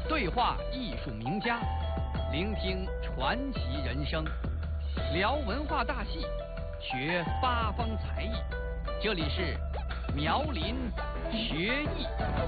对话艺术名家，聆听传奇人生，聊文化大戏，学八方才艺。这里是苗林学艺。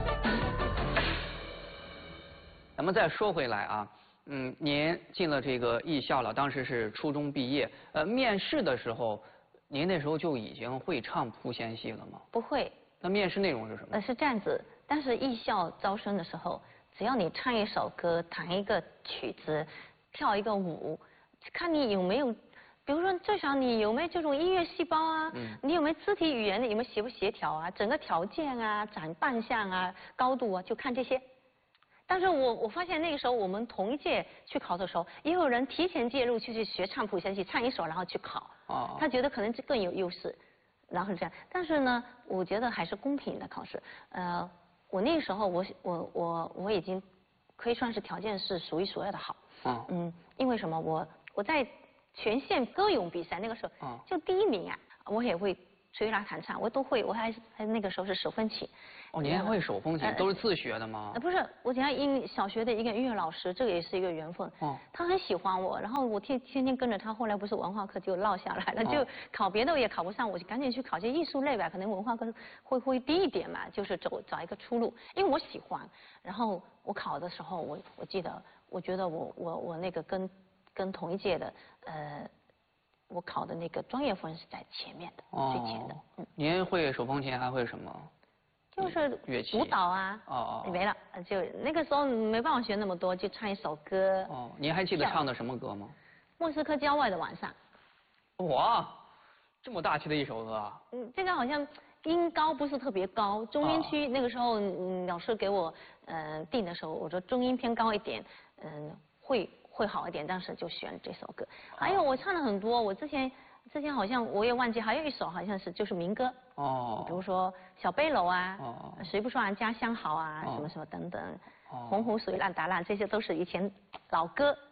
咱们再说回来啊，您进了这个艺校了，当时是初中毕业，面试的时候，您那时候就已经会唱莆仙戏了吗？ 不会。 那面试内容是什么？ 是这样子，但是艺校招生的时候，只要你唱一首歌、弹一个曲子、跳一个舞，看你有没有，比如说至少你有没有这种音乐细胞啊，你有没有肢体语言的，有没有协不协调啊，整个条件啊、长扮相啊、高度啊，就看这些。但是我发现那个时候我们同一届去考的时候，也有人提前介入去学唱莆仙戏，唱一首然后去考，他觉得可能这更有优势。然后是这样，但是呢，我觉得还是公平的考试。我那个时候我已经可以算是条件是数一数二的好。因为什么？我在全县歌咏比赛那个时候就第1名啊，我也会吹拉弹唱，我都会，我还那个时候是手风琴。 您还会手风琴？都是自学的吗？ 不是，我讲小学的一个音乐老师，这个也是一个缘分。他很喜欢我，然后我天天跟着他，后来不是文化课就落下来了，就考别的也考不上，我就赶紧去考些艺术类吧，可能文化课会低一点嘛，就是找一个出路，因为我喜欢。然后我考的时候，我记得，我觉得我那个跟同一届的我考的那个专业分是在前面的，最前的。 您会手风琴还会什么？ 就是乐器舞蹈啊，没了，就那个时候没办法学那么多，就唱一首歌。 您还记得唱的什么歌吗？ 莫斯科郊外的晚上。 哇，这么大气的一首歌啊！ 这个好像音高不是特别高，中音区那个时候老师给我定的时候，我说中音偏高一点，会好一点，当时就选这首歌。还有我唱了很多，我之前好像我也忘记，还有一首好像是就是民歌。比如说小背篓啊，谁不说俺家乡好啊，什么什么等等，洪湖水浪打浪，这些都是以前老歌。